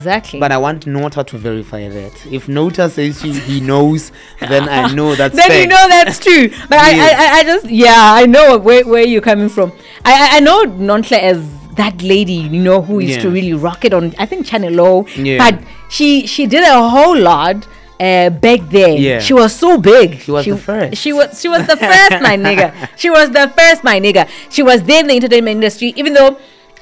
Exactly. But I want Nota to verify that. If Nota says he knows, then I know that's then fact. you know that's true. But I just, I know where you're coming from. I know Nonhle as that lady, who used to really rock it on, I think, Channel O. Yeah. But she did a whole lot back then. Yeah. She was so big. She was the first. She was the first, my nigga. She was the first, my nigga. She was there in the entertainment industry, even though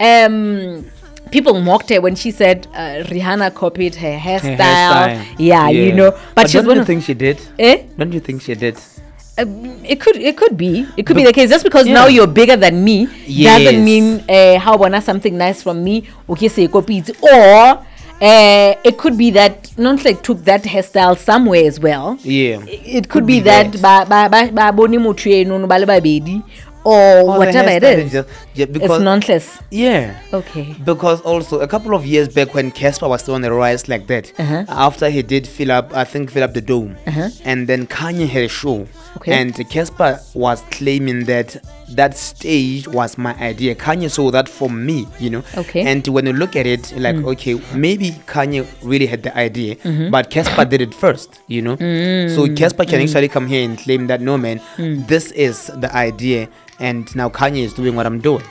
people mocked her when she said Rihanna copied her hairstyle. Yeah. But don't you think she did? Don't you think she did? It could be the case. Just because now you're bigger than me doesn't mean how wanna something nice from me. Okay, say copy it. Or it could be that Nonhle took that hairstyle somewhere as well. Yeah. It could be that ba boni motho eno ba le babedi or whatever it is. Because it's Nonhle's. Yeah. Okay. Because also a couple of years back when Casper was still on the rise like that, after he did fill up the dome, and then Kanye had a show, and Casper was claiming that stage was my idea. Kanye saw that from me, Okay. And when you look at it, like, okay, maybe Kanye really had the idea, but Casper did it first, So Casper can actually come here and claim that, no, man, this is the idea. And now Kanye is doing what I'm doing,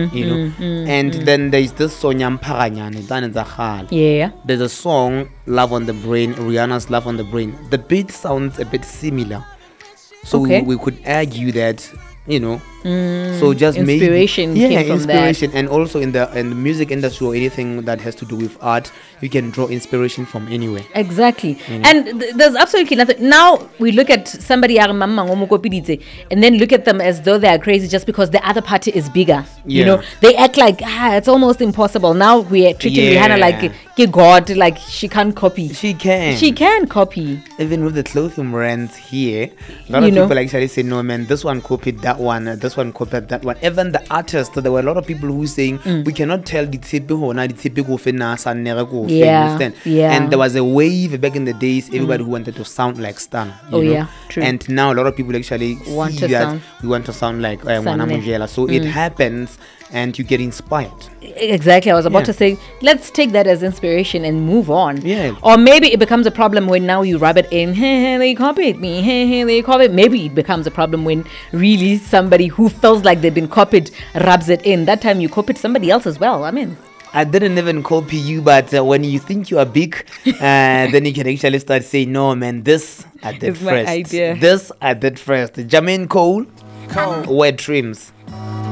And then there's this song, Yeah. There's a song, Love on the Brain, Rihanna's Love on the Brain. The beat sounds a bit similar. So we could argue that, so just inspiration came from inspiration. And also in the music industry or anything that has to do with art, you can draw inspiration from anywhere. Exactly. And there's absolutely nothing. Now we look at somebody and then look at them as though they are crazy just because the other party is bigger. They act like it's almost impossible. Now we are treating Rihanna like God, like she can't copy. She can copy. Even with the clothing brands here, a lot of people actually say, no, man, this one copied that one, this one copied that one. Even the artists, there were a lot of people who saying we cannot tell the typical understand? Yeah. And there was a wave back in the days, everybody who wanted to sound like Stan. True. And now a lot of people actually want see to that we want to sound like Mwana Mongela. So it happens and you get inspired. Exactly. I was about to say, let's take that as inspiration and move on. Yeah. Or maybe it becomes a problem when now you rub it in, hey, they copied me, hey, they copied. Maybe it becomes a problem when really somebody who feels like they've been copied rubs it in. That time you copied somebody else as well. I mean, I didn't even copy you, but when you think you are big, then you can actually start saying, no, man, this I did it's first. my idea. This I did first. Jermaine Cole, Wet Dreams.